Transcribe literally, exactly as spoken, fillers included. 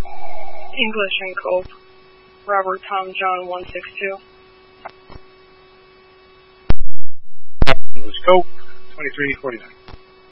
English and Cope. Robert Tom John one six two. English Cope, twenty-three forty-nine.